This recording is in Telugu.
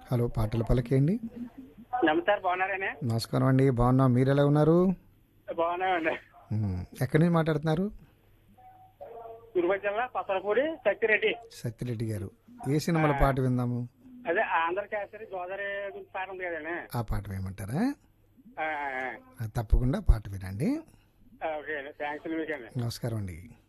హలో, పాటలు పలికేయండి. నమస్కారం, బాగున్నారండి? నమస్కారం అండి, బాగున్నాం. మీరు ఎలా ఉన్నారు? బాగున్నామండి. ఎక్కడి నుంచి మాట్లాడుతున్నారు? తిరుపతి జిల్లా పసలపూడి సత్యరెడ్డి. సత్యరెడ్డి గారు, ఏ సినిమాల పాట విందాము? అదే ఆంధ్రకేసరి గోదావరి గురించి పాట ఉంది కదండి. ఆ పాట వేయమంటారా? ఆ, ఆ, తప్పకుండా పాట వినండి. ఓకే అండి, థ్యాంక్స్ మీకండి. నమస్కారం అండి.